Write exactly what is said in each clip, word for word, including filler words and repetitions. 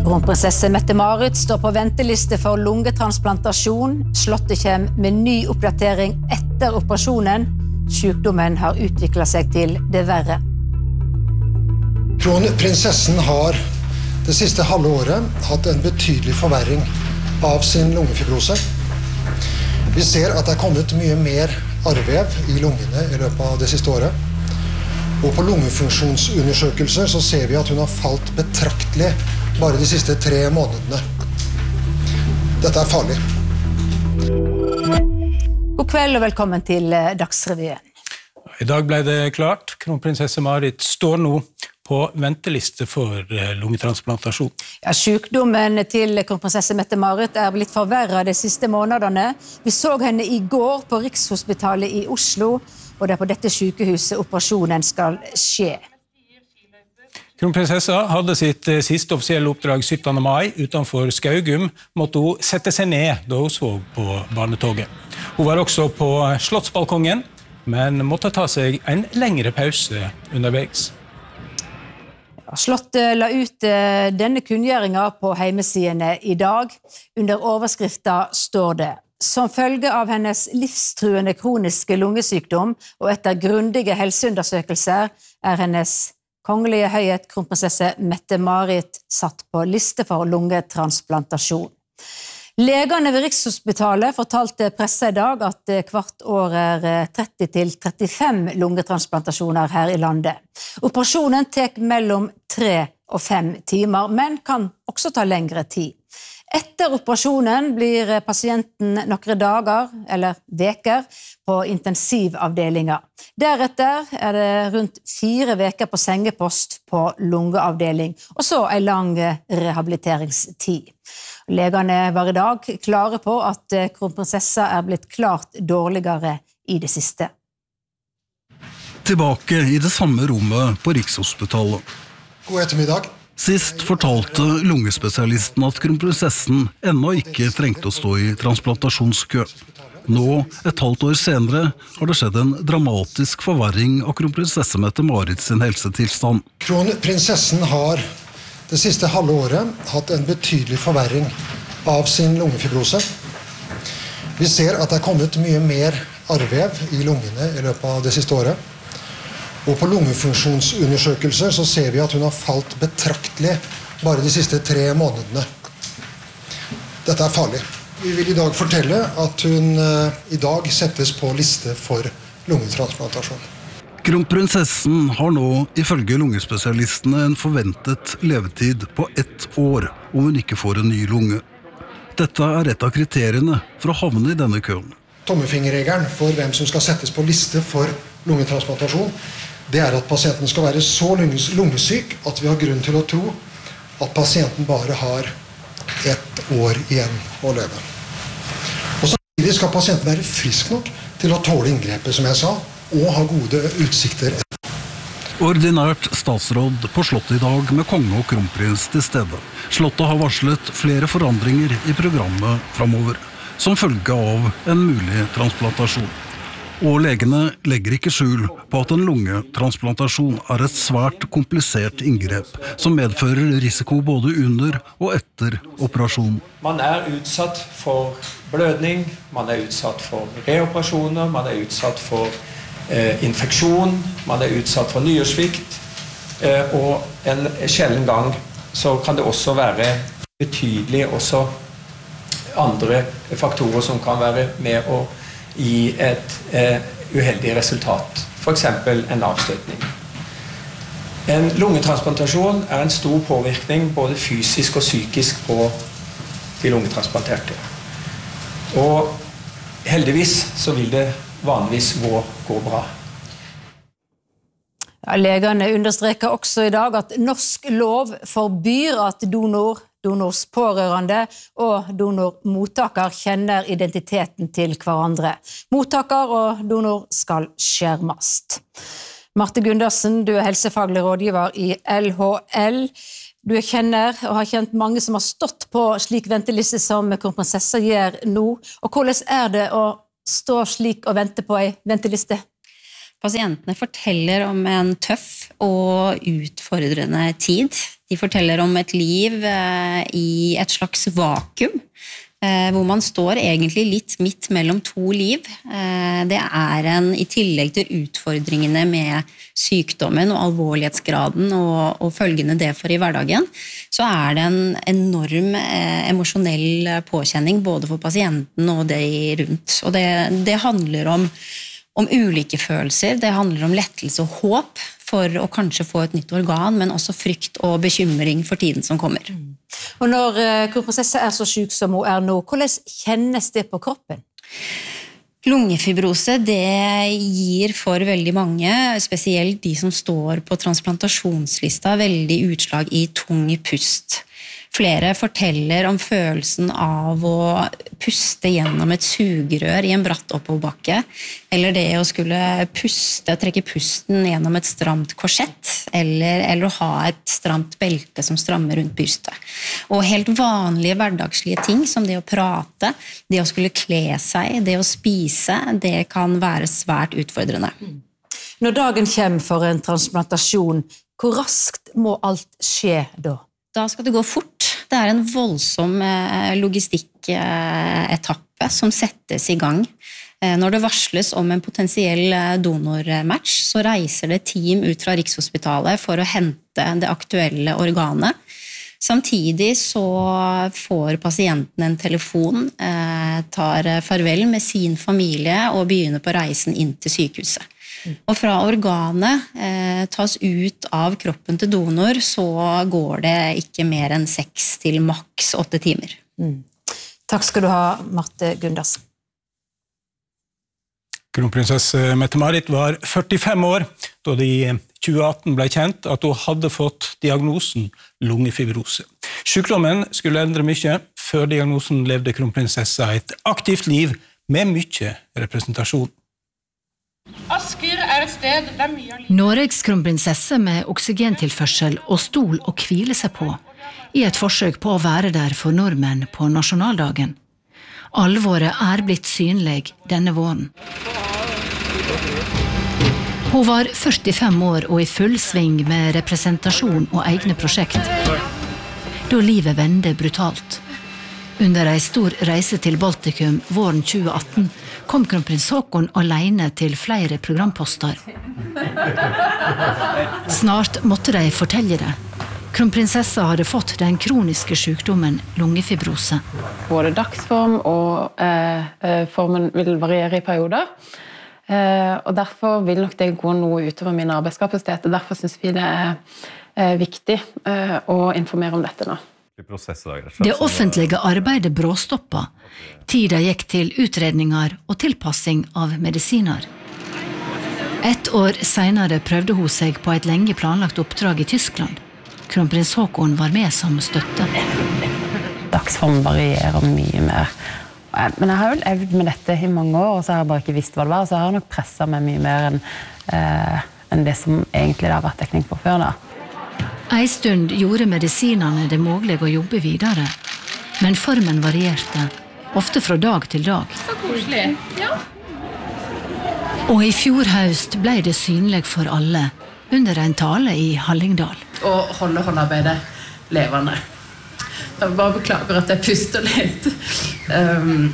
Kronprinsesse Mette-Marit står på venteliste for lungetransplantasjon. Slottet kommer med ny oppdatering etter operasjonen. Sykdommen har utviklet seg til det verre. Kronprinsessen har det siste halve året hatt en betydelig forverring av sin lungefibrose. Vi ser at det er kommet mye mer arrvev i lungene i løpet av det siste året. Og på lungefunksjonsundersøkelser så ser vi at hun har falt betraktelig bare de siste tre månedene. Dette er farlig. God kveld og velkommen til Dagsrevyen. I dag ble det klart. Kronprinsesse Marit står nå på venteliste for lungetransplantasjon. Ja, sykdommen til kronprinsesse Mette-Marit er blitt forverret de siste månedene. Vi så henne i går på Rikshospitalet i Oslo, og det er på dette sykehuset operasjonen skal skje. Kronprinsessa hadde sitt siste offisielle oppdrag syttende mai utenfor Skaugum, måtte hun sette seg ned da hun så på barnetoget. Hun var også på Slottsbalkongen, men måtte ta seg en lengre pause underveis. Slottet la ut denne kunngjøringen på heimesidene i dag. Under overskriften står det: Som følge av hennes livstruende kroniske lungesykdom og etter grundige helseundersøkelser er hennes kongelige høyhet kronprinsesse Mette-Marit satt på liste for lungetransplantasjon. Legene ved Rikshospitalet fortalte presse i dag at hvert år er tretti til trettifem lungetransplantasjoner her i landet. Operasjonen tek mellom tre og fem timer, men kan også ta lengre tid. Etter operasjonen blir pasienten noen dager eller veker på intensivavdelinger. Deretter er det rundt fire veker på sengepost på lungeavdeling, og så en lang rehabiliteringstid. Legene var i dag klare på at kronprinsessa er blitt klart dårligere i det siste. Tilbake i det samme rommet på Rikshospitalet. God ettermiddag. Sist fortalte lungespesialisten at kronprinsessen ennå ikke trengte å stå i transplantasjonskø. Nå, et halvt år senere, har det skjedd en dramatisk forverring av kronprinsesse Mette-Marit sin helsetilstand. Kronprinsessen har det siste halve året hatt en betydelig forverring av sin lungefibrose. Vi ser at det er kommet mye mer arrvev i lungene i løpet av det siste året. Og på lungefunksjonsundersøkelser så ser vi at hun har falt betraktelig bare de siste tre månedene. Dette er farlig. Vi vil i dag fortelle at hun i dag settes på liste for lungetransplantasjon. Kronprinsessen har nå, ifølge lungespesialistene, en forventet levetid på ett år om hun ikke får en ny lunge. Dette er et av kriteriene for å havne i denne køen. Tommefingerregelen for hvem som skal settes på liste for lungetransplantasjon, det er at pasienten skal være så lungesyk at vi har grunn til å tro at pasienten bare har ett år igjen å leve. Og samtidig skal pasienten være frisk nok til å tåle inngrepet, som jeg sa, og ha gode utsikter. Ordinært statsråd på Slottet i dag med konge og kronprins til stede. Slottet har varslet flere forandringer i programmet fremover, som følge av en mulig transplantasjon. Og legene legger ikke skjul på at en lungetransplantasjon er et svært komplisert inngrep, som medfører risiko både under og etter operasjon. Man er utsatt for blødning, man er utsatt for reoperasjoner, man er utsatt for eh, infeksjon, man er utsatt for nyresvikt, eh, og en sjelden gang så kan det også være betydelig også andre faktorer som kan være med å i et eh, uheldig resultat, for eksempel en avstøtning. En lungetransplantasjon er en stor påvirkning både fysisk og psykisk på de lungetransplanterte. Og heldigvis så vil det vanligvis gå, gå bra. Ja, legene understreker også i dag at norsk lov forbyr at donor donors pårørende og donormottaker kjenner identiteten til hverandre. Mottaker og donor skal skjermes. Marte Gundersen, du er helsefaglig rådgiver i L H L. Du kjenner og har kjent mange som har stått på slik venteliste som kronprinsessa gjør nå. Og hvordan er det å stå slik og vente på en venteliste? Pasientene forteller om en tøff og utfordrende tid. De forteller om et liv i et slags vakuum, hvor man står egentlig litt midt mellom to liv. Det er en, i tillegg til utfordringene med sykdommen og alvorlighetsgraden og, og følgende det for i hverdagen, så er det en enorm eh, emosjonell påkjenning både for pasienten og de rundt. Og det, det handler om, om ulike følelser, det handler om lettelse og håp for å kanskje få et nytt organ, men også frykt og bekymring for tiden som kommer. Og når uh, kronprinsesse er så syk som hun er nå, hvordan kjennes det på kroppen? Lungefibrose, det gir for veldig mange, spesielt de som står på transplantasjonslista, veldig utslag i tung pust. Flere forteller om følelsen av å puste gjennom et sugerør i en bratt oppoverbakke, eller det å skulle puste, trekke pusten gjennom et stramt korsett, eller, eller å ha et stramt belte som strammer rundt brystet. Og helt vanlige hverdagslige ting, som det å prate, det å skulle kle seg, det å spise, det kan være svært utfordrende. Når dagen kommer for en transplantasjon, hvor raskt må alt skje da? Da skal det gå fort. Det er en voldsom logistikketappe som settes i gang. Når det varsles om en potensiell donormatch, så reiser det team ut fra Rikshospitalet for å hente det aktuelle organet. Samtidig så får pasienten en telefon, tar farvel med sin familie og begynner på reisen inn til sykehuset. Og fra organet eh, tas ut av kroppen til donor, så går det ikke mer enn seks til maks åtte timer. Mm. Takk skal du ha, Marte Gundersen. Kronprinsesse Mette-Marit var førtifem år da det i tjue atten ble kjent at hun hadde fått diagnosen lungefibrose. Sykdommen skulle endre mye. Før diagnosen levde kronprinsessa et aktivt liv med mye representasjon. Asker er et sted der mye av livet... Norges kronprinsesse med oksygentilførsel og stol å hvile seg på, i et forsøk på å være der for nordmenn på nasjonaldagen. Alvoret er blitt synlig denne våren. Hun var førtifem år og i full sving med representasjon og egne prosjekt. Da livet vende brutalt. Under en stor reise til Baltikum våren tjue atten kom kronprins Haakon alene til flere programposter. Snart måtte de fortelle det. Kronprinsessa hadde fått den kroniske sykdommen lungefibrose. Både dagsform og eh, formen vil variere i perioder. Eh, og derfor vil nok det gå noe utover min arbeidskapasitet. Og derfor synes vi det er eh, viktig eh, å informere om dette nå. Det offentlige arbeidet bråstoppa. Tida gikk til utredninger og tilpassing av medisiner. Et år senere prøvde hun seg på et lenge planlagt oppdrag i Tyskland. Kronprins Haakon var med som støtte. Dagsform varierer mye mer. Men jeg har jo levd med dette i mange år, og så har jeg bare ikke visst hva det var, så jeg har nok presset meg mye mer enn, eh, enn det som egentlig det har vært dekning på før da. En stund gjorde medisinene det mulig å jobbe videre, men formen varierte, ofte fra dag til dag. Så koselig, ja. Og i fjor høst ble det synlig for alle, under en tale i Hallingdal. Og holde håndarbeidet levende. Jeg bare beklager at jeg puster litt. Um.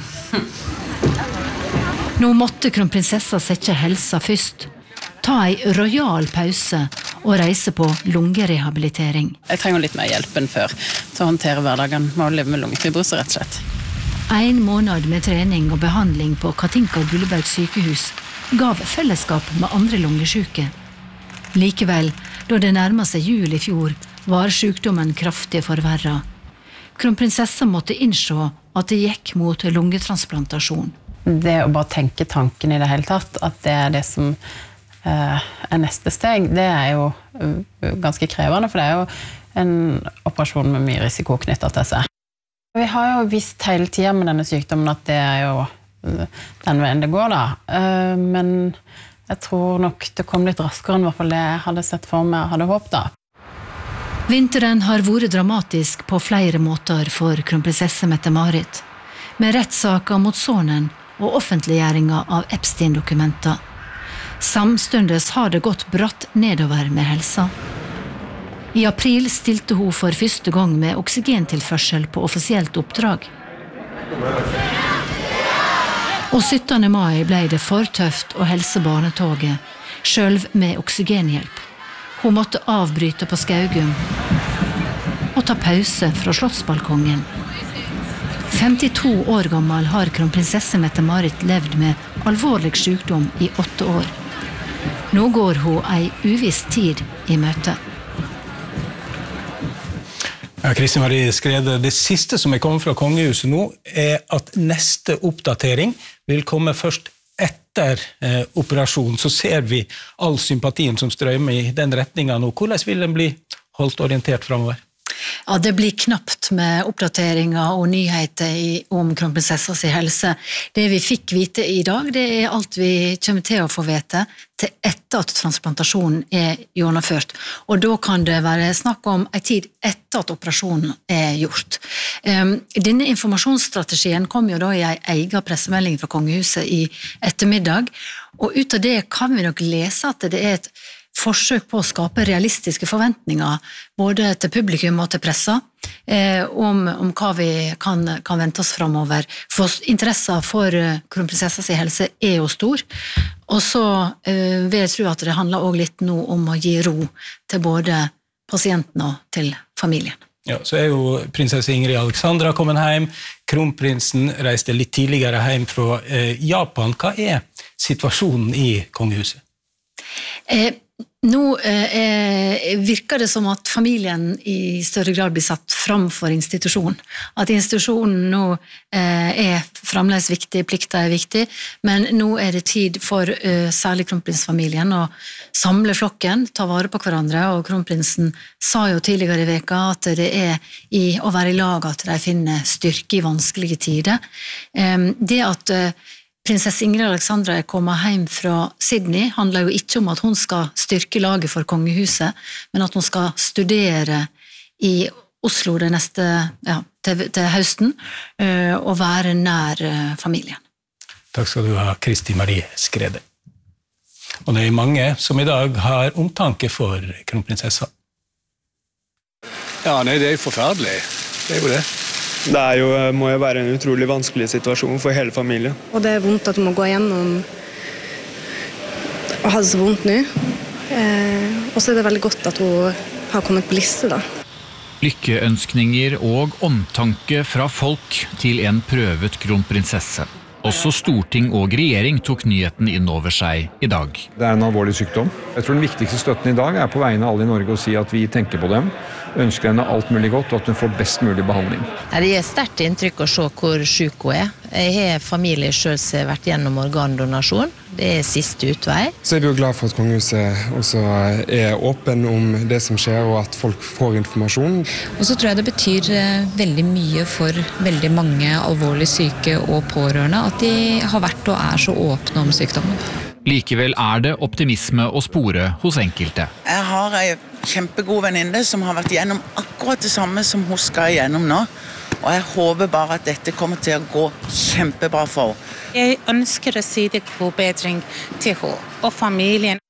Nå måtte kronprinsessa sette helsa først, ta en royal pause og reise på lungerehabilitering. Jeg trenger litt mer hjelp enn før til å håndtere hverdagen med å leve med lungefibrose, rett og slett. En måned med trening og behandling på Katinka Gullberg sykehus gav fellesskap med andre lungesyke. Likevel, da det nærmet seg jul i fjor, var sykdommen kraftig forverret. Kronprinsessa måtte innse at det gikk mot lungetransplantasjon. Det å bare tenke tanken i det hele tatt, at det er det som eh, er neste steg, det er jo ganske krevende, for det er jo en operasjon med mye risiko knyttet til seg. Vi har jo visst hele tiden med denne sykdommen at det er jo den veien det går da, men jeg tror nok det kom litt raskere enn i hvert fall det jeg hadde sett for meg og hadde håpet da. Vinteren har vært dramatisk på flere måter for kronprinsesse Mette-Marit, med rettssaker mot sonen og offentliggjøringa av Epstein-dokumenter. Samstøndes har det gått bratt nedover med helsa. I april stilte hun for første gang med oksygentilførsel på offisielt oppdrag. Og syttende mai ble det for tøft å helse barnetoget, selv med oksygenhjelp. Hun måtte avbryte på Skaugum og ta pause fra slottsbalkongen. femtito år gammel har kronprinsesse Mette-Marit levd med alvorlig sykdom i åtte år. Nå går hun ei uviss tid i møte. Ja, Kristin Marie Skrede, det siste som er kommet fra kongehuset nå er at neste oppdatering vil komme først etter eh, operasjonen. Så ser vi all sympatien som strømmer i den retningen nå. Hvordan vil den bli holdt orientert fremover? Ja, det blir knapt med oppdateringer og nyheter i, om kronprinsessas helse. Det vi fikk vite i dag, det er alt vi kommer til å få vite til etter at transplantasjonen er gjennomført. Og da kan det være snakk om en tid etter at operasjonen er gjort. Um, denne informasjonsstrategien kom jo da i en egen pressemelding fra kongehuset i ettermiddag, og ut av det kan vi nok lese at det er et forsøk på å skape realistiske forventninger både til publikum og til pressa eh, om, om hva vi kan, kan vente oss fremover. For interessen for uh, kronprinsessas helse er jo stor, og så uh, vil jeg tro at det handler også litt nå om å gi ro til både pasienten og til familien. Ja, så er jo prinsesse Ingrid Alexandra kommet hjem, kronprinsen reiste litt tidligere hjem fra eh, Japan. Hva er situasjonen i kongehuset? Eh, Nå eh, virker det som at familien i større grad blir satt fram for institusjonen. At institusjonen nå eh, er fremdeles viktig, plikten er viktig, men nå er det tid for eh, særlig kronprinsfamilien å samle flokken, ta vare på hverandre, og kronprinsen sa jo tidligere i veka at det er i å være i lag at de finner styrke i vanskelige tider. Eh, det at eh, Prinsesse Ingrid Alexandra er kommet hjem fra Sydney, handler jo ikke om at hun skal styrke laget for kongehuset, men at hun skal studere i Oslo det neste, ja, til, til høsten, og være nær familien. Takk skal du ha, Kristin Marie Skrede. Og det er mange som i dag har omtanke for kronprinsessa. Ja, nei, det er jo forferdelig. Det er jo det. Det er jo, må jo være en utrolig vanskelig situasjon for hele familien. Og det er vondt at hun må gå gjennom og ha det så vondt nå. Eh, og så er det veldig godt at hun har kommet på liste da. Lykkeønskninger og omtanke fra folk til en prøvet kronprinsesse. Også storting og regjering tok nyheten inn over seg i dag. Det er en alvorlig sykdom. Jeg tror den viktigste støtten i dag er på vegne av alle i Norge å si at vi tenker på dem, ønsker henne alt mulig godt, og at hun får best mulig behandling. Det er sterkt inntrykk å se hvor syk hun er. Jeg har familie selv som har vært gjennom organdonasjon. Det er siste utvei. Så er vi jo glad for at kongehuset også er åpen om det som skjer, og at folk får informasjon. Og så tror jeg det betyr veldig mye for veldig mange alvorlig syke og pårørende at de har vært og er så åpne om sykdommen. Likevel er det optimisme å spore hos enkelte. Jeg har en kjempegod venninne som har vært gjennom akkurat det samme som hun skal gjennom nå. Og jeg håper bare at dette kommer til å gå kjempebra for henne. Jeg ønsker å si det god bedring til henne og familien.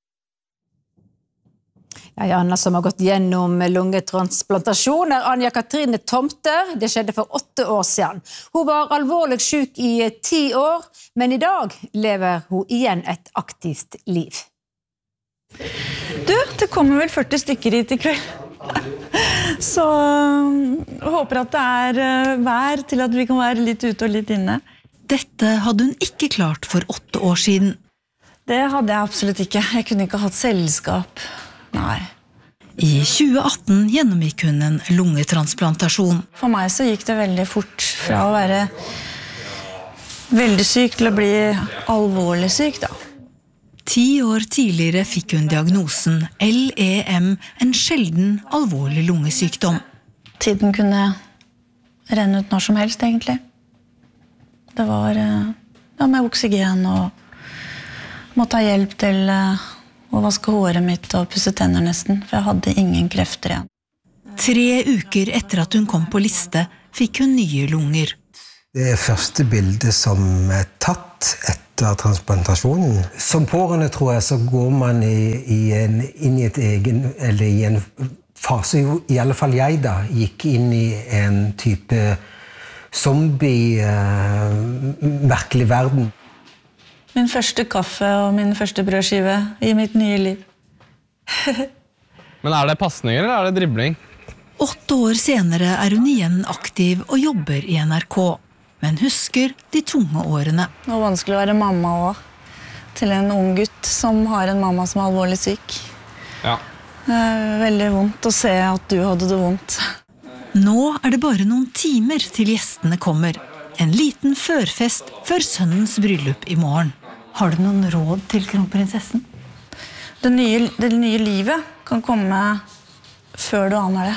Ja, Anna som har gått gjennom lungetransplantasjon er Anja Katrine Tomter. Det skjedde for åtte år siden. Hun var alvorlig syk i ti år, men i dag lever hun igjen et aktivt liv. Du, det kommer vel førti stykker hit i kveld. Så jeg håper at det er vær til at vi kan være litt ute og litt inne. Dette hadde hun ikke klart for åtte år siden. Det hadde jeg absolutt ikke. Jeg kunne ikke hatt selskap. Nei. I tjue atten gjennomgikk hun en lungetransplantasjon. For meg så gikk det veldig fort fra å være veldig syk til å bli alvorlig syk da. Ti år tidligere fikk hun diagnosen L E M, en sjelden alvorlig lungesykdom. Tiden kunne renne ut når som helst egentlig. Det var ja, med oksygen og måtte ha hjelp til å vaske håret mitt og pusse tenner nesten, for jeg hadde ingen krefter igjen. Tre uker etter at hun kom på liste, fikk hun nye lunger. Det er første bildet som er tatt etter av transplantasjonen. Som pårørende tror jeg så går man i, i en, inn i et egen, eller i en fase, i alle fall jeg da, gikk inn i en type zombie, uh, merkelig verden. Min første kaffe og min første brødskive i mitt nye liv. Men er det passninger eller er det dribling? Åtte år senere er hun igjen aktiv og jobber i N R K, men husker de tunge årene. Det var vanskelig å være mamma også, til en ung gutt som har en mamma som er alvorlig syk. Ja. Det er veldig vondt å se at du hadde det vondt. Nå er det bare noen timer til gjestene kommer. En liten førfest før sønnens bryllup i morgen. Har du noen råd til kronprinsessen? Det nye, det nye livet kan komme før du aner det.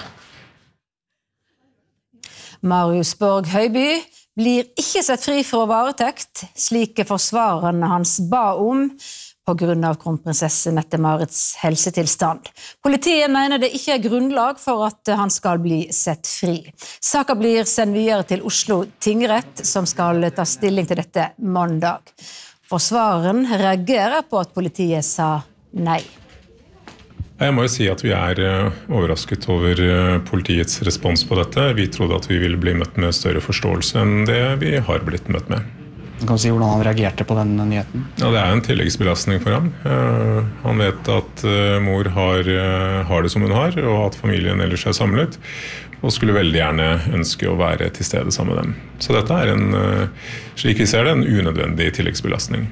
Marius Borg Høiby blir ikke sett fri fra varetekt, slik forsvarerne hans ba om, på grunn av kronprinsesse Mette-Marits helsetilstand. Politiet mener det ikke er grunnlag for at han skal bli sett fri. Saken blir sendt videre til Oslo tingrett, som skal ta stilling til dette mandag. Forsvareren reagerer på at politiet sa nei. Jeg må jo si at vi er overrasket over politiets respons på dette. Vi trodde at vi ville bli møtt med større forståelse enn det vi har blitt møtt med. Kan du si hvordan han reagerte på den nyheten? Ja, det er en tilleggsbelastning for ham. Han vet at mor har, har det som hun har, og at familien ellers er samlet, og skulle veldig gjerne ønske å være til stede sammen med dem. Så dette er en, slik vi ser det, en unødvendig tilleggsbelastning.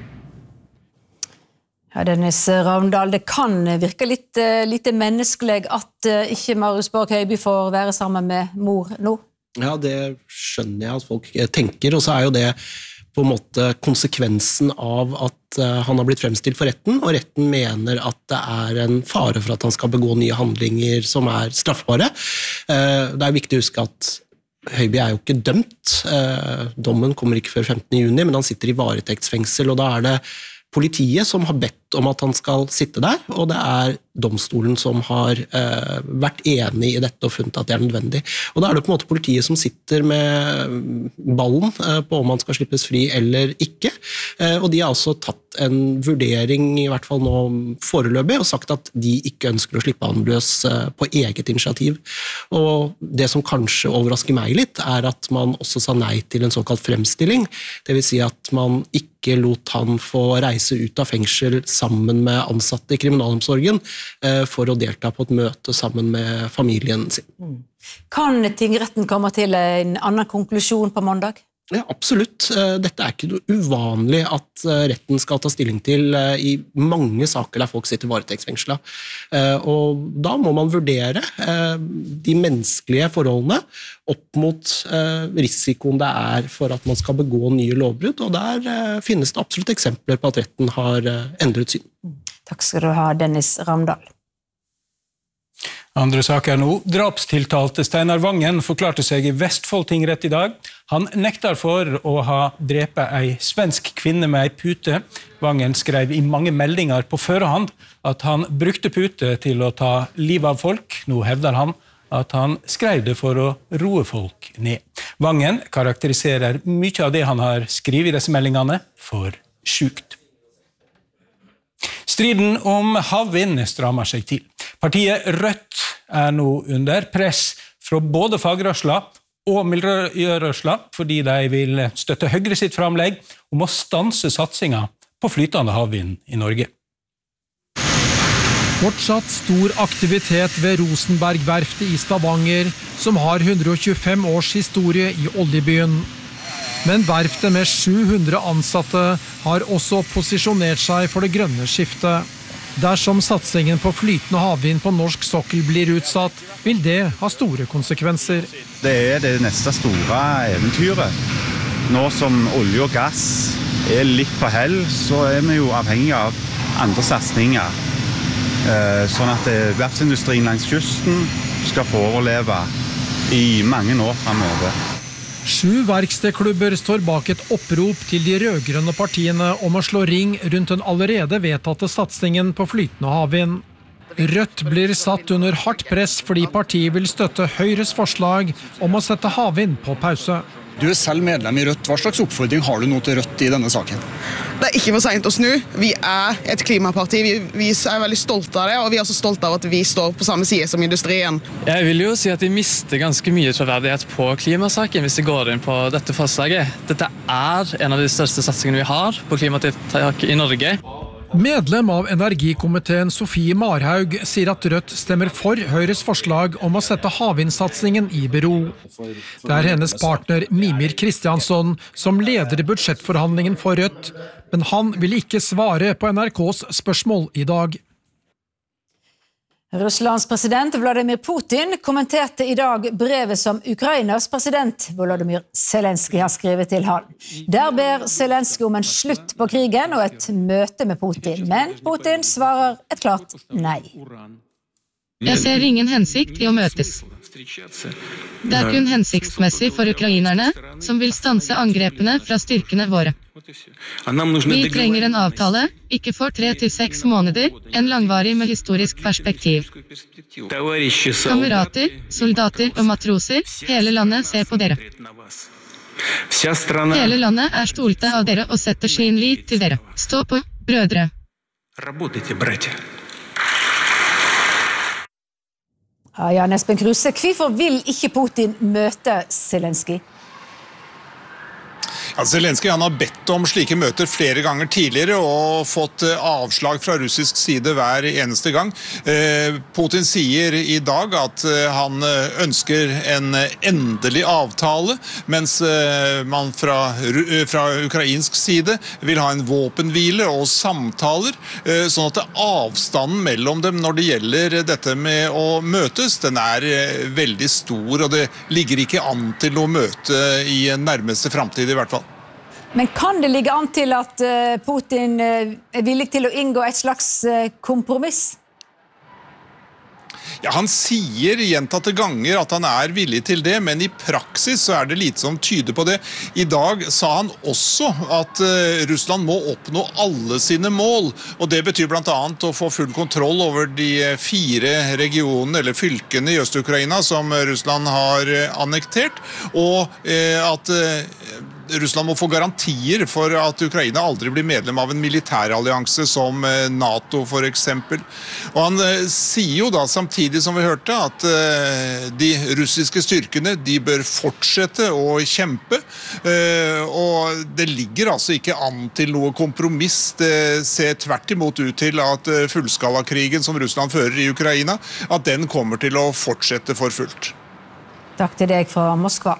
Ja, Dennis Ravndal, det kan virke litt, litt menneskelig at ikke Marius Borg Høiby får være sammen med mor nå? Ja, det skjønner jeg at folk tenker, og så er jo det på en måte konsekvensen av at han har blitt fremstilt for retten, og retten mener at det er en fare for at han skal begå nye handlinger som er straffbare. Det er viktig å huske at Høiby er jo ikke dømt. Dommen kommer ikke før femtende juni, men han sitter i varetektsfengsel, og da er det politiet som har bedt om at han skal sitte der, og det er domstolen som har eh, vært enig i dette og funnet at det er nødvendig. Og da er det på en måte politiet som sitter med ballen eh, på om han skal slippes fri eller ikke, eh, og de har altså tatt en vurdering, i hvert fall nå foreløpig, og sagt at de ikke ønsker å slippe han løs eh, på eget initiativ. Og det som kanskje overrasker meg litt, er at man også sa nei til en såkalt fremstilling, det vil si at man ikke lot han få reise ut av fengsel sammen med ansatte i kriminalomsorgen for å delta på et møte sammen med familien sin. Kan tingretten komme til en annen konklusjon på mandag? Ja, absolutt. Dette er ikke noe uvanlig at retten skal ta stilling til i mange saker der folk sitter varetektsfengslet. Og da må man vurdere de menneskelige forholdene opp mot risikoen det er for at man skal begå nye lovbrudd, og der finnes det absolutt eksempler på at retten har endret syn. Takk skal du ha, Dennis Ravndal. Andre saker nå. Drapstiltalte Steinar Vangen forklarte seg i Vestfold tingrett i dag. Han nektar for å ha drepet ei svensk kvinne med ei pute. Vangen skrev i mange meldinger på førehånd at han brukte pute til å ta livet av folk. Nå hevder han at han skrev det for å roe folk ned. Vangen karakteriserer mye av det han har skrevet i disse meldingene for sjukt. Striden om havvind strammer seg til. Partiet Rødt er nå under press fra både fagrørsla og miljørørsla, fordi de vil støtte Høyre sitt framlegg om å stanse satsingen på flytende havvind i Norge. Fortsatt stor aktivitet ved Rosenberg-verftet i Stavanger, som har hundre og tjuefem års historie i oljebyen. Men verftet med sju hundre ansatte har også posisjonert seg for det grønne skiftet. Dersom satsingen på flytende havvind på norsk sokkel blir utsatt, vil det ha store konsekvenser. Det er det neste store eventyret. Nå som olje og gass er litt på hell, så er vi jo avhengig av andre satsninger. Sånn at verftsindustrien langs kysten skal få overleve i mange år fremover. Sju verkstedklubber står bak et opprop til de rødgrønne partiene om å slå ring rundt den allerede vedtatte satsingen på flytende havvind. Rødt blir satt under hardt press fordi partiet vil støtte Høyres forslag om å sette havvind på pause. Du er selv medlem i Rødt. Hva slags oppfordring har du nå til Rødt i denne saken? Det er ikke for sent å snu. Vi er et klimaparti. Vi, vi er veldig stolte av det, og vi er også stolte av at vi står på samme side som industrien. Jeg vil jo si at de mister ganske mye troverdighet på klimasaken hvis de går inn på dette forslaget. Dette er en av de største satsingene vi har på klimatiltak i Norge. Medlem av energikomiteen Sofie Marhaug sier at Rødt stemmer for Høyres forslag om å sette havvindsatsingen i bero. Det er hennes partner Mimir Kristiansson som leder budsjettforhandlingen for Rødt, men han vil ikke svare på N R K's spørsmål i dag. Russlands president Vladimir Putin kommenterte i dag brevet som Ukrainas president Volodymyr Zelensky har skrevet til han. Der ber Zelensky om en slutt på krigen og et møte med Putin, men Putin svarer et klart nei. Jeg ser ingen hensikt i å møtes. Det er kun hensiktsmessig for ukrainerne, som vil stanse angrepene fra styrkene våre. Vi trenger en avtale, ikke for tre til seks måneder, en langvarig med historisk perspektiv. Kamerater, soldater og matroser, hele landet ser på dere. Hele landet er stolte av dere og setter sin lit til dere. Stå på, brødre. Ja, Jan Espen Kruse, hvorfor vil ikke Putin møte Zelensky? Ja, Zelensky han har bedt om slike møter flere ganger tidligere og fått avslag fra russisk side hver eneste gang. Putin sier i dag at han ønsker en endelig avtale, mens man fra, fra ukrainsk side vil ha en våpenhvile og samtaler, sånn at avstanden mellom dem når det gjelder dette med å møtes, den er veldig stor, og det ligger ikke an til å møte i nærmeste fremtid i hvert fall. Men kan det ligge an til at Putin er villig til å inngå et slags kompromiss? Ja, han sier gjentatte ganger at han er villig til det, men i praksis så er det lite som tyder på det. I dag sa han også at Russland må oppnå alle sine mål, og det betyr blant annet å få full kontroll over de fire regionene eller fylkene i Øst-Ukraina som Russland har annektert, og at Russland må få garantier for at Ukraina aldri blir medlem av en militærallianse som NATO for eksempel. Og han sier jo da samtidig som vi hørte at de russiske styrkene de bør fortsette å kjempe, og det ligger altså ikke an til noe kompromiss. Det ser tvert imot ut til at fullskalakrigen som Russland fører i Ukraina, at den kommer til å fortsette for fullt. Takk til deg fra Moskva.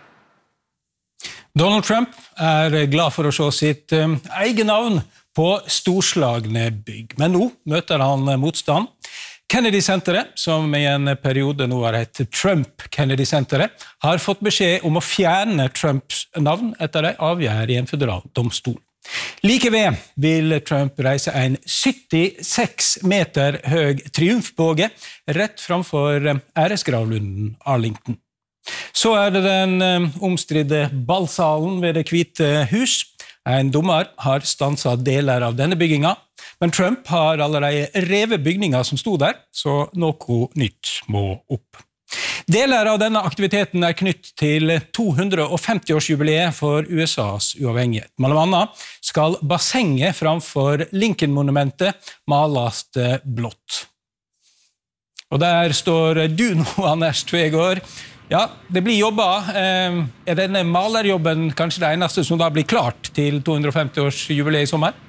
Donald Trump er glad for å se sitt um, egen navn på storslagne bygg. Men nå møter han motstand. Kennedy-senteret, som i en periode nå har hett Trump-Kennedy-senteret, har fått beskjed om å fjerne Trumps navn etter en avgjørelse i en føderal domstol. Like ved vil Trump reise en syttiseks meter høy triumfbåge rett framfor æresgravlunden Arlington. Så er det den omstridte ballsalen ved Det hvite hus. En dommer har stanset deler av denne bygginga, men Trump har allerede revet bygninger som stod der, så noe nytt må opp. Deler av denne aktiviteten er knytt til to hundre femti årsjubileet for U S A's uavhengighet. Mellom annet skal bassenget framfor Lincoln-monumentet males blått. Og der står du nå, Anders Tvegård. Ja, det blir jobba. Er denne malerjobben kanskje det eneste som da blir klart til to hundre femti årsjubileet i sommer?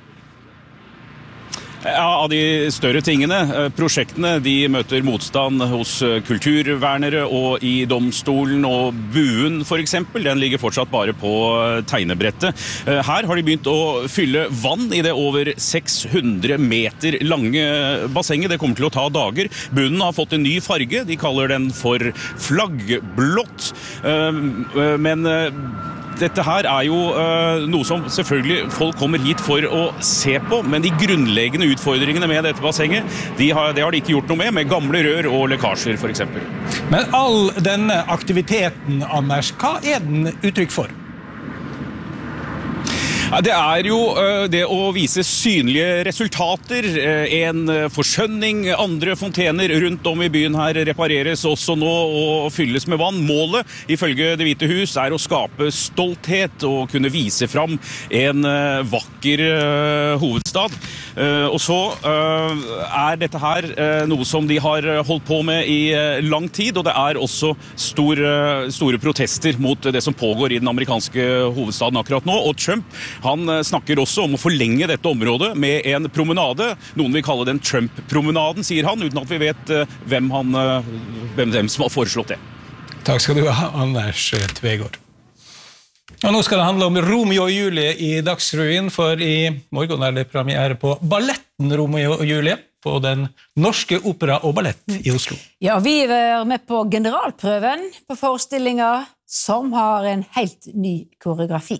Ja, av de større tingene, prosjektene, de møter motstand hos kulturvernere og i domstolen, og buen for eksempel, den ligger fortsatt bare på tegnebrettet. Her har de begynt å fylle vann i det over seks hundre meter lange bassenget. Det kommer til å ta dager. Bunnen har fått en ny farge, de kaller den for flaggblått, men dette her er jo uh, noe som selvfølgelig folk kommer hit for å se på, men de grunnleggende utfordringene med dette bassenget, de har, det har de ikke gjort noe med, med gamle rør og lekkasjer for eksempel. Men all denne aktiviteten, Anders, hva er den uttrykk for? Ja, det er jo uh, det å vise synlige resultater, uh, en uh, forskjønning, andre fontener rundt om i byen her repareres også nå og fylles med vann. Målet, ifølge Det hvite hus, er å skape stolthet og kunne vise fram en uh, vakker uh, hovedstad. Uh, og så uh, er dette her uh, noe som de har holdt på med i uh, lang tid, og det er også stor, uh, store protester mot det som pågår i den amerikanske hovedstaden akkurat nå, og Trump, han uh, snakker også om å forlenge dette området med en promenade. Noen vil kalle den Trump-promenaden, sier han, uten at vi vet uh, hvem, han, uh, hvem, hvem som har foreslått det. Takk skal du ha, Anders Tvegård. Og nå skal det handle om Romeo og Julie i Dagsrevyen, for i morgen er det premiere på balletten Romeo og Julie på den norske opera og ballett i Oslo. Ja, vi er med på generalprøven på forestillinger som har en helt ny koreografi.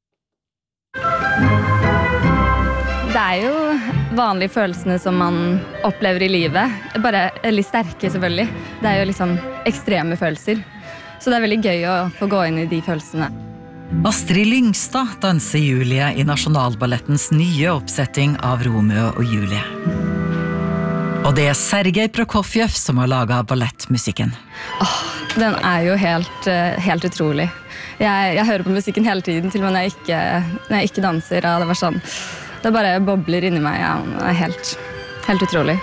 Det er jo vanlige følelsene som man opplever i livet, bare litt sterke selvfølgelig. Det er jo liksom ekstreme følelser, så det er veldig gøy å få gå inn i de følelsene. Astrid Lyngstad danser Julie i Nasjonalballettens nye oppsetting av Romeo og Julie. Og det er Sergej Prokofjev som har laget ballettmusikken. Åh, den er jo helt, helt utrolig. Jeg, jeg hører på musikken hele tiden, til og med når jeg ikke, når jeg ikke danser. Ja, det var sånn, det bare bobler inni meg. Ja, det er helt, helt utrolig.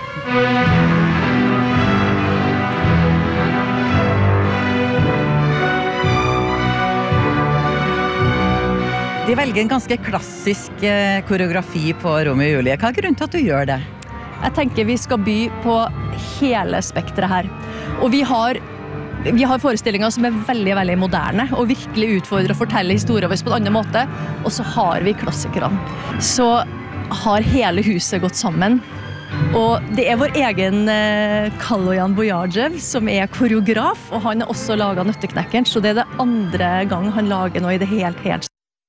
De velger en ganske klassisk koreografi på Romeo og Julie. Hva er grunnen til at du gjør det? Jeg tenker vi skal by på hele spektret her. Og vi har, vi har forestillinger som er veldig, veldig moderne, og virkelig utfordrer å fortelle historier på en annen måte. Og så har vi klassikerne. Så har hele huset gått sammen. Og det er vår egen eh, Kaloyan Bojajev som er koreograf, og han har også laget Nøtteknekkeren, så det er det andre gang han lager noe i det helt, helt.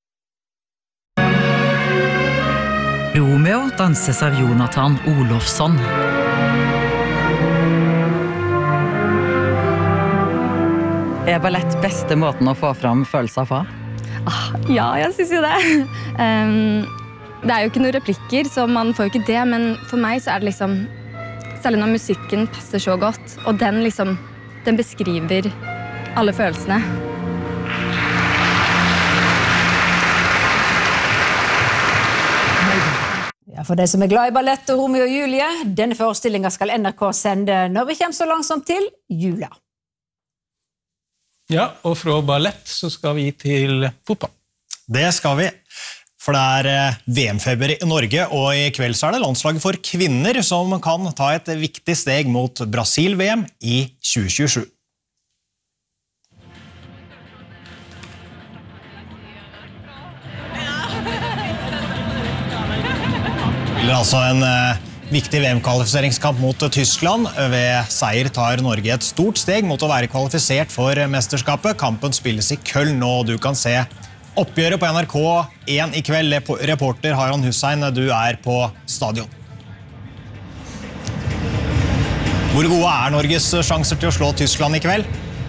Romeo danses av Jonathan Olofsson. Er ballett beste måten å få fram følelser på? Ah, ja, jeg synes jo det. Um, det er jo ikke noen replikker, så man får jo ikke det, men for meg så er det liksom, særlig når musikken passer så godt, og den liksom, den beskriver alle følelsene. Ja, for de som er glad i ballett og Romeo og Julie, denne forestillingen skal N R K sende når vi kommer så langsomt til jula. Ja, og fra ballett så skal vi til fotball. Det skal vi, for det er V M-feber i Norge, og i kveld så er det landslaget for kvinner som kan ta et viktig steg mot Brasil-V M i tjue tjuesju. Det er altså en uh, viktig V M-kvalifiseringskamp mot uh, Tyskland. Ved seier tar Norge et stort steg mot å være kvalifisert for uh, mesterskapet. Kampen spilles i Köln, og du kan se oppgjøret på N R K én i kveld. Reporter Haron Hussein, du er på stadion. Hvor gode er Norges sjanser til å slå Tyskland i kveld?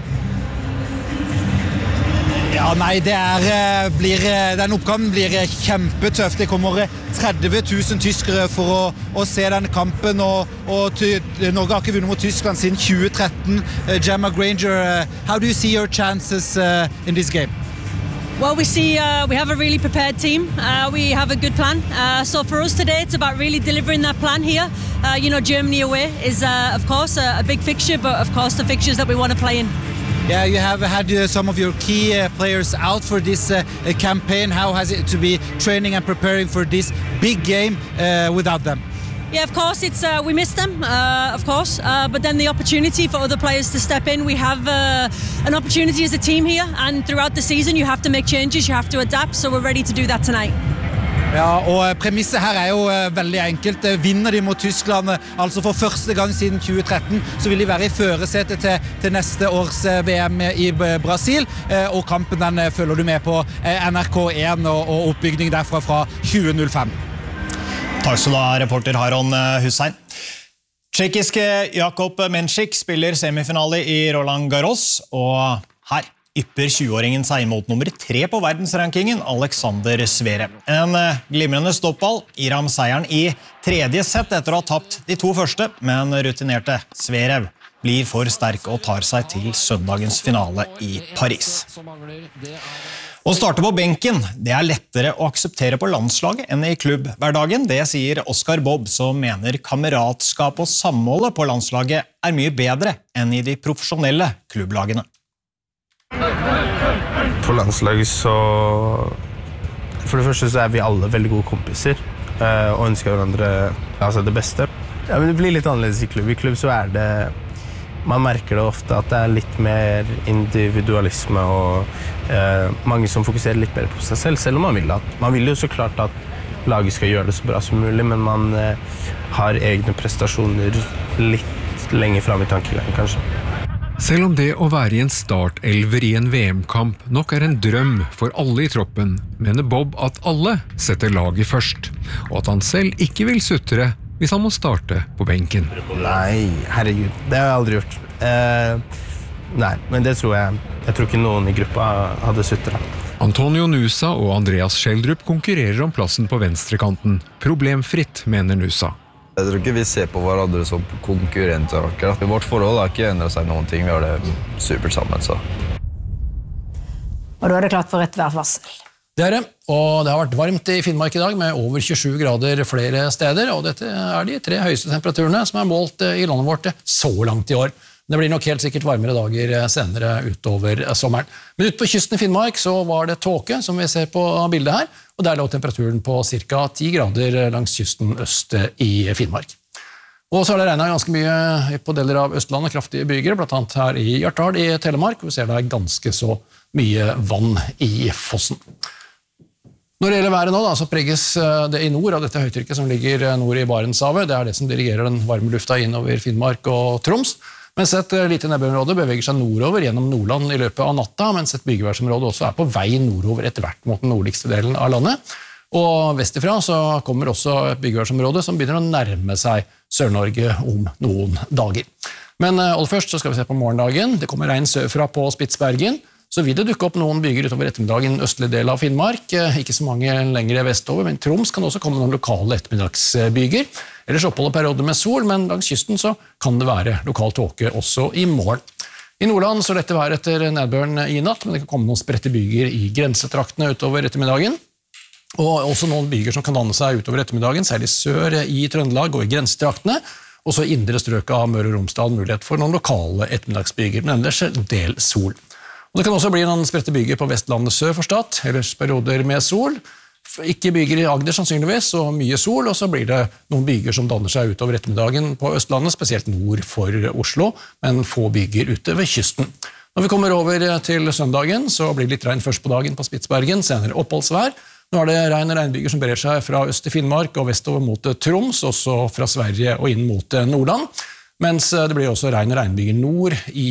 Ja, nei, det er, blir, den oppgaven blir kjempetøft. Det kommer tretti tusen tyskere for å, å se den kampen, og, og ty, Norge har ikke vunnet mot Tyskland siden tjue tretten. Uh, Gemma Granger, uh, how do you see your chances uh, in this game? Well, we see uh, we have a really prepared team. Uh, we have a good plan. Uh, so for us today, it's about really delivering that plan here. Uh, you know, Germany away is, uh, of course, a, a big fixture, but of course the fixtures that we want to play in. Yeah, you have had uh, some of your key uh, players out for this uh, uh, campaign. How has it to be training and preparing for this big game uh, without them? Yeah, of course, it's uh, we miss them, uh, of course, uh, but then the opportunity for other players to step in. We have uh, an opportunity as a team here, and throughout the season you have to make changes, you have to adapt, so we're ready to do that tonight. Ja, og premisset her er jo veldig enkelt. Vinner de mot Tyskland, altså for første gang siden tjue tretten, så vil de være i førersetet til, til neste års V M i Brasil, og kampen den følger du med på N R K én og, og oppbygning derfra fra tjue null fem. Takk skal du ha, reporter Haron Hussein. Tsjekkiske Jakob Menšik spiller semifinale i Roland Garros, og her ypper tjue-åringen seg mot nummer tre på verdensrankingen, Alexander Zverev. En glimrende stoppball gir ham seieren i tredje sett etter å ha tapt de to første, men rutinerte Zverev blir for sterk og tar seg til søndagens finale i Paris. Å starte på benken, det er lettere å akseptere på landslaget enn i klubbhverdagen. Det sier Oscar Bob, som mener kameratskap og samholdet på landslaget er mye bedre enn i de profesjonelle klubblagene. På landslaget så... For det første så er vi alle veldig gode kompiser og ønsker hverandre altså det beste. Ja, men det blir litt annerledes i klubb. I klubb så er det... Man merker det ofte at det er litt mer individualisme og eh, mange som fokuserer litt mer på seg selv, selv om man vil at. Man vil jo så klart at laget skal gjøre det så bra som mulig, men man eh, har egne prestasjoner litt lenger frem i tankegangen, kanskje. Selv om det å være i en startelver i en V M-kamp nok er en drøm for alle i troppen, mener Bob at alle setter laget først, og at han selv ikke vil sutre hvis han må starte på benken. Nei, herregud, det har jeg aldri gjort. Eh, nei, men det tror jeg. Jeg tror ikke noen i gruppa hadde sutret. Antonio Nusa og Andreas Schjelderup konkurrerer om plassen på venstrekanten. Problemfritt, mener Nusa. Jeg tror ikke vi ser på hverandre som konkurrenter akkurat. Vårt forhold har ikke endret seg noen ting. Vi har det supert sammen, så. Og da er det klart for et værvarsel. Det er det, og det har vært varmt i Finnmark i dag med over tjuesju grader flere steder, og dette er de tre høyeste temperaturene som er målt i landet vårt så langt i år. Det blir nok helt sikkert varmere dager senere utover sommeren. Men ute på kysten i Finnmark så var det tåke, som vi ser på bildet her, og der lå temperaturen på ca. ti grader langs kysten øst i Finnmark. Og så har det regnet ganske mye på deler av Østlandet, kraftige byger, blant annet her i Hjartdal i Telemark, og vi ser det er ganske så mye vann i fossen. Når det gjelder været nå, da, så preges det i nord av dette høytrykket som ligger nord i Barentshavet. Det er det som dirigerer den varme lufta innover Finnmark og Troms. Mens et lite nedbørområde beveger seg nordover gjennom Nordland i løpet av natta, mens et bygeværsområde også er på vei nordover etter hvert mot den nordligste delen av landet. Og vestifra så kommer også et bygeværsområde som begynner å nærme seg Sør-Norge om noen dager. Men aller først så skal vi se på morgendagen. Det kommer regn sørfra på Spitsbergen. Så vil det dukke opp noen byger utover ettermiddagen østlig del av Finnmark, ikke så mange lengre vestover, men Troms kan også komme noen lokale ettermiddagsbyger. Ellers oppholder perioder med sol, men langs kysten så kan det være lokal tåke også i morgen. I Nordland så dette vær etter nedbøren i natt, men det kan komme noen spredte byger i grensetraktene utover ettermiddagen. Og også noen byger som kan danne seg utover ettermiddagen, særlig sør i Trøndelag og i grensetraktene. Også i indre strøk av Møre og Romsdal mulighet for noen lokale ettermiddagsbyger, men ellers en del sol. Og det kan også bli noen spredte byger på Vestlandet sør for Stad, ellers perioder med sol. Ikke byger i Agder sannsynligvis, og mye sol, og så blir det noen byger som danner seg utover ettermiddagen på Østlandet, spesielt nord for Oslo, men få byger ute ved kysten. Når vi kommer over til søndagen, så blir det litt regn først på dagen på Spitsbergen, senere oppholdsvær. Nå er det regn og regnbyger som brer seg fra øst til Finnmark og vestover mot Troms, også fra Sverige og inn mot Nordland, mens det blir også regn og regnbyger nord i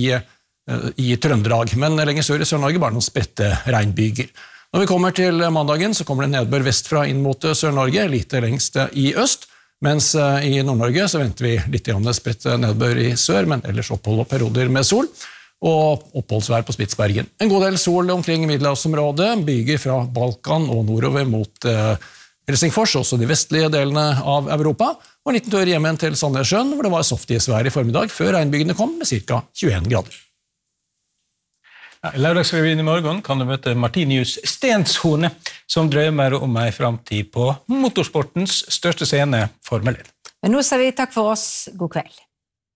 i Trøndelag, men lenger sør i Sør-Norge bare noen spredte regnbyger. Når vi kommer til mandagen, så kommer det nedbør vestfra inn mot Sør-Norge, lite lengst i øst, mens i Nord-Norge så venter vi litt spredt nedbør i sør, men ellers opphold og perioder med sol, og oppholdsvær på Spitsbergen. En god del sol omkring Middelhavsområdet, byger fra Balkan og nordover mot Helsingfors, også de vestlige delene av Europa, og en liten tur hjem igjen til Sandnessjøen, hvor det var softisvær i formiddag, før regnbygene kom med ca. tjueen grader. I Lørdagsrevyen i morgen kan du møte Martinius Stenshorne, som drømmer om en framtid på motorsportens største scene, Formel ett. Men nå sier vi takk for oss. God kveld.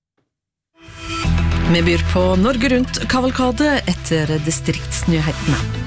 Vi byr på Norge Rundt kavalkade etter distriktsnyhetene.